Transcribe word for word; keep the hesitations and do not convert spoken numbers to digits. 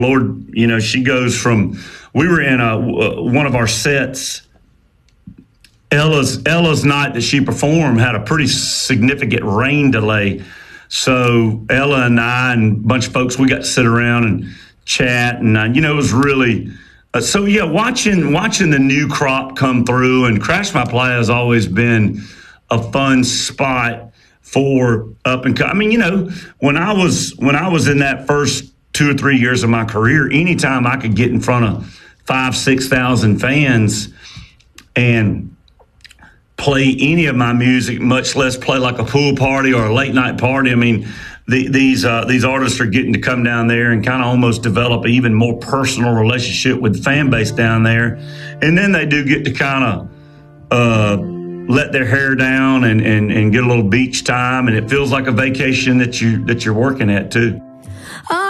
Lord, you know, she goes from, we were in a, one of our sets, Ella's, Ella's night that she performed had a pretty significant rain delay. So Ella and I and a bunch of folks, we got to sit around and chat. And, uh, you know, it was really, uh, so yeah, watching, watching the new crop come through, and Crash My Playa has always been a fun spot for up and coming. I mean, you know, when I was, when I was in that first two or three years of my career, anytime I could get in front of five, six thousand fans and play any of my music, much less play like a pool party or a late night party. I mean, the, these uh, these artists are getting to come down there and kind of almost develop an even more personal relationship with the fan base down there, and then they do get to kind of uh, let their hair down and, and and get a little beach time, and it feels like a vacation that you that you're working at too.